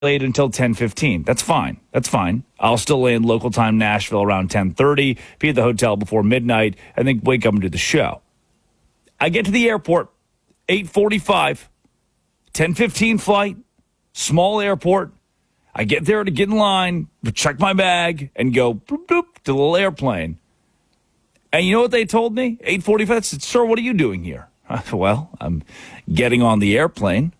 delayed until 10:15. That's fine. That's fine. I'll still land local time Nashville around 10:30, be at the hotel before midnight, and then wake up and do the show. I get to the airport, 8:45, 10:15 flight, small airport. I get there to get in line, check my bag, and go boop, boop, to the little airplane. And you know what they told me? 8:45, I said, "Sir, what are you doing here?" Well, I'm getting on the airplane.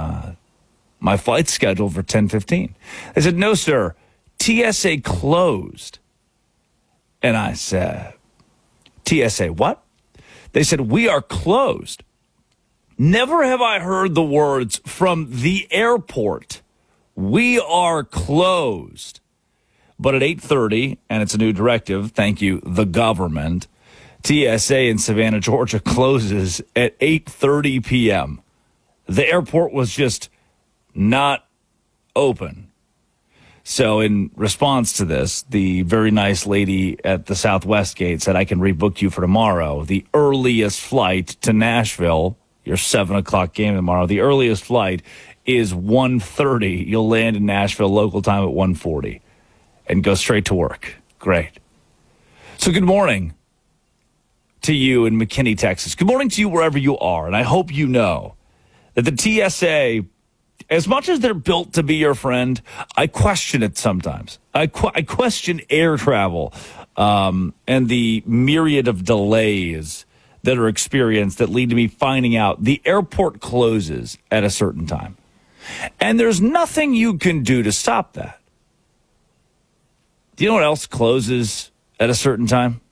My flight's scheduled for 10:15. They said, "No, sir, TSA closed." And I said, "TSA what?" They said, "We are closed." Never have I heard the words from the airport, "We are closed." But at 8:30, and it's a new directive, thank you, the government, TSA in Savannah, Georgia closes at 8:30 p.m. The airport was just not open. So in response to this, the very nice lady at the Southwest gate said, "I can rebook you for tomorrow. The earliest flight to Nashville, your 7 o'clock game tomorrow, the earliest flight is 1:30. You'll land in Nashville local time at 1:40 and go straight to work." Great. So good morning to you in McKinney, Texas. Good morning to you wherever you are. And I hope you know that the TSA, as much as they're built to be your friend, I question it sometimes. I question air travel and the myriad of delays that are experienced that lead to me finding out the airport closes at a certain time. And there's nothing you can do to stop that. Do you know what else closes at a certain time?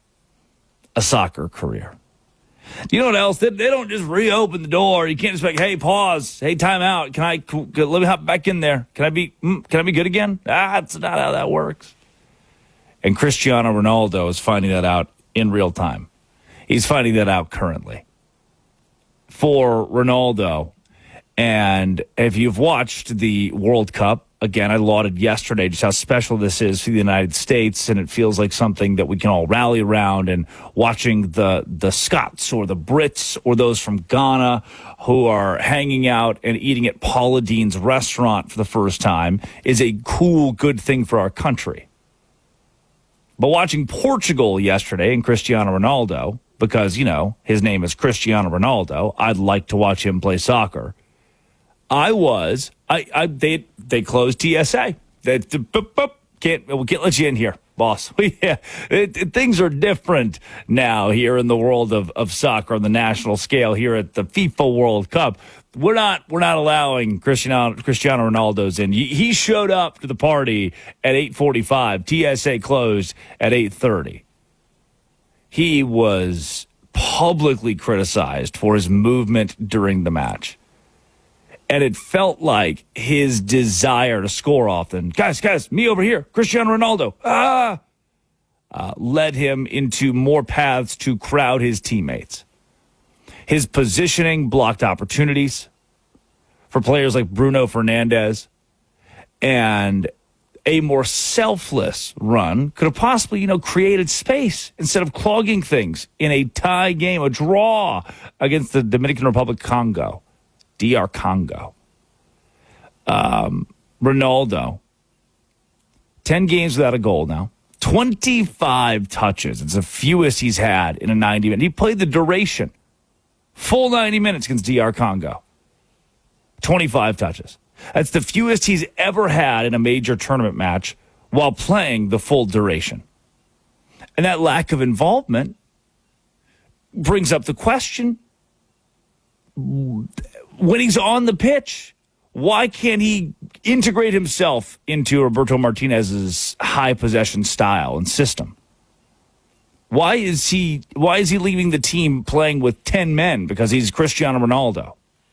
A soccer career. You know what else? They don't just reopen the door. You can't just be like, "Hey, pause. Hey, time out. Let me hop back in there. Can I be good again?" That's not how that works. And Cristiano Ronaldo is finding that out in real time. He's finding that out currently. For Ronaldo, and if you've watched the World Cup, again, I lauded yesterday just how special this is for the United States, and it feels like something that we can all rally around. And watching the Scots or the Brits or those from Ghana who are hanging out and eating at Paula Deen's restaurant for the first time is a cool, good thing for our country. But watching Portugal yesterday and Cristiano Ronaldo, because, you know, his name is Cristiano Ronaldo, I'd like to watch him play soccer. They closed TSA. We can't let you in here, boss. Things are different now here in the world of soccer on the national scale here at the FIFA World Cup. We're not allowing Cristiano Ronaldo's in. He showed up to the party at 8:45. TSA closed at 8:30. He was publicly criticized for his movement during the match. And it felt like his desire to score often, guys, me over here, Cristiano Ronaldo, led him into more paths to crowd his teammates. His positioning blocked opportunities for players like Bruno Fernandes, and a more selfless run could have possibly, created space instead of clogging things in a tie game, a draw against the Dominican Republic Congo. DR Congo. Ronaldo, 10 games without a goal now. 25 touches. It's the fewest he's had in a 90 minute. He played the duration. Full 90 minutes against DR Congo. 25 touches. That's the fewest he's ever had in a major tournament match while playing the full duration. And that lack of involvement brings up the question, when he's on the pitch, why can't he integrate himself into Roberto Martinez's high possession style and system? Why is he leaving the team playing with 10 men because he's Cristiano Ronaldo?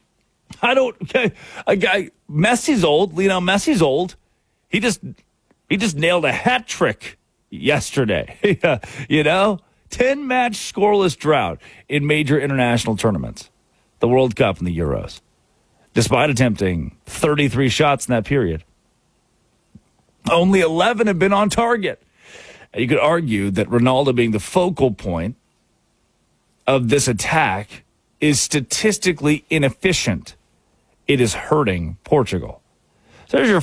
Messi's old. Messi's old. He just nailed a hat trick yesterday. 10-match scoreless drought in major international tournaments. The World Cup and the Euros, despite attempting 33 shots in that period. Only 11 have been on target. And you could argue that Ronaldo being the focal point of this attack is statistically inefficient. It is hurting Portugal. So there's your